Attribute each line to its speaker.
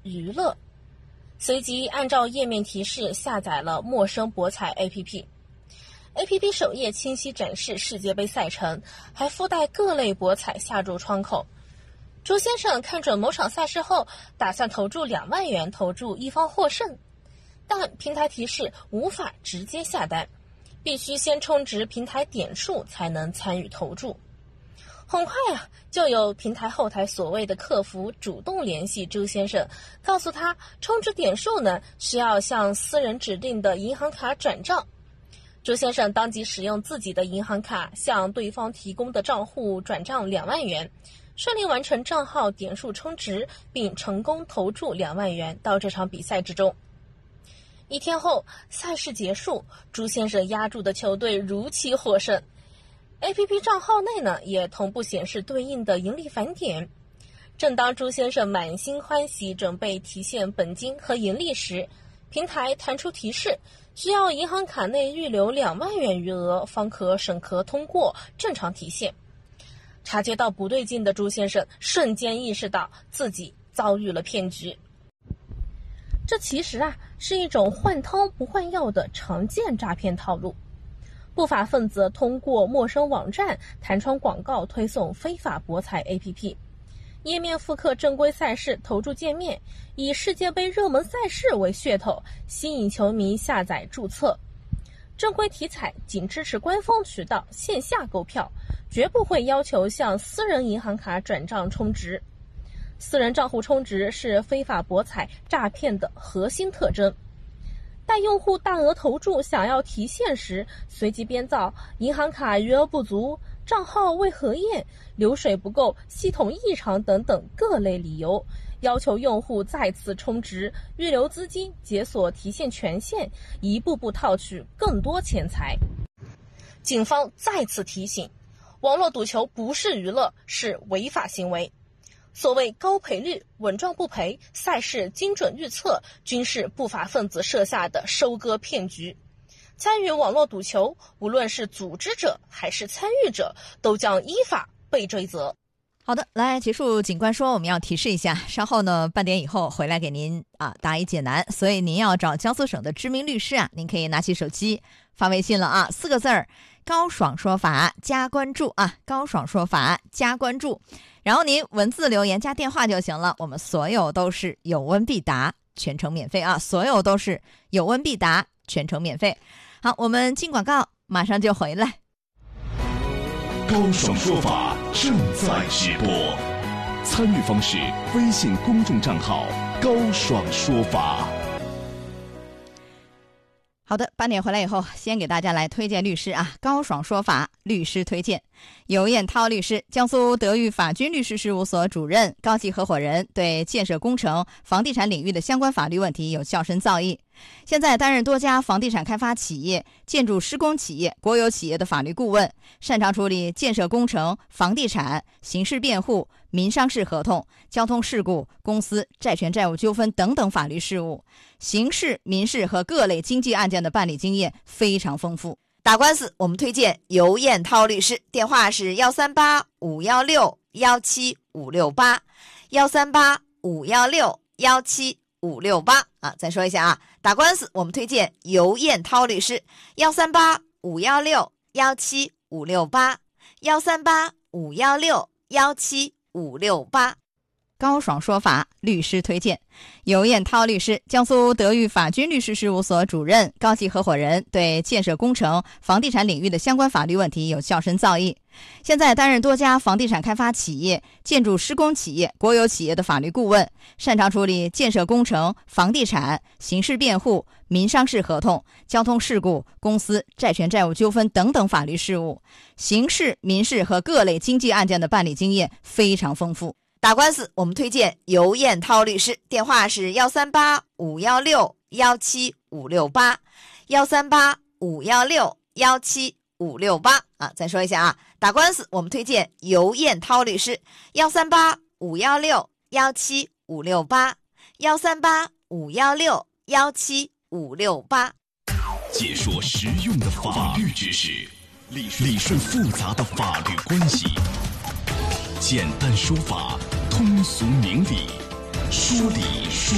Speaker 1: 娱乐。随即按照页面提示下载了陌生博彩 APP。APP 首页清晰展示世界杯赛程，还附带各类博彩下注窗口。朱先生看准某场赛事后，打算投注2万元投注一方获胜，但平台提示无法直接下单，必须先充值平台点数才能参与投注。很快就有平台后台所谓的客服主动联系朱先生，告诉他充值点数呢需要向私人指定的银行卡转账。朱先生当即使用自己的银行卡向对方提供的账户转账2万元，顺利完成账号点数充值，并成功投注2万元到这场比赛之中。一天后，赛事结束，朱先生押注的球队如期获胜。APP 账号内呢也同步显示对应的盈利返点。正当朱先生满心欢喜准备提现本金和盈利时，平台弹出提示，需要银行卡内预留2万元余额方可审核通过正常提现。察觉到不对劲的朱先生瞬间意识到自己遭遇了骗局。这其实是一种换汤不换药的常见诈骗套路。不法分子通过陌生网站弹窗广告推送非法博彩 APP， 页面复刻正规赛事投注界面，以世界杯热门赛事为噱头，吸引球迷下载注册。正规体彩仅支持官方渠道线下购票，绝不会要求向私人银行卡转账充值。私人账户充值是非法博彩诈骗的核心特征。待用户大额投注想要提现时，随即编造银行卡余额不足、账号未核验、流水不够、系统异常等等各类理由，要求用户再次充值、预留资金、解锁提现权限，一步步套取更多钱财。警方再次提醒，网络赌球不是娱乐，是违法行为。所谓高赔率、稳赚不赔、赛事精准预测，均是不法分子设下的收割骗局。参与网络赌球，无论是组织者还是参与者，都将依法被追责。
Speaker 2: 好的，来结束警官说，我们要提示一下，稍后呢半点以后回来给您答疑解难，所以您要找江苏省的知名律师您可以拿起手机发微信了4个字儿，高爽说法加关注高爽说法加关注，然后您文字留言加电话就行了，我们所有都是有问必答，全程免费所有都是有问必答，全程免费。好，我们进广告，马上就回来。
Speaker 3: 高爽说法正在直播，参与方式：微信公众账号高爽说法。
Speaker 2: 好的，8点回来以后，先给大家来推荐律师高爽说法律师推荐。尤彦涛律师，江苏德裕法军律师事务所主任、高级合伙人，对建设工程、房地产领域的相关法律问题有较深造诣。现在担任多家房地产开发企业、建筑施工企业、国有企业的法律顾问，擅长处理建设工程、房地产、刑事辩护、民商事合同、交通事故、公司债权债务纠纷等等法律事务，刑事、民事和各类经济案件的办理经验非常丰富。打官司我们推荐尤彦涛律师，电话是138-516-17568，138-516-17568再说一下打官司我们推荐尤彦涛律师138-516-17568，138-516-17568。高爽说法律师推荐。尤彦涛律师，江苏德裕法军律师事务所主任、高级合伙人，对建设工程、房地产领域的相关法律问题有较深造诣。现在担任多家房地产开发企业、建筑施工企业、国有企业的法律顾问，擅长处理建设工程、房地产、刑事辩护、民商事合同、交通事故、公司债权债务纠纷等等法律事务，刑事、民事和各类经济案件的办理经验非常丰富。打官司我们推荐尤彦涛律师，电话是138-516-17568，138-516-17568再说一下打官司我们推荐尤彦涛律师138-516-17568，138-516-17568。
Speaker 3: 解说实用的法律知识，理顺复杂的法律关系，简单说法，通俗明理，说理说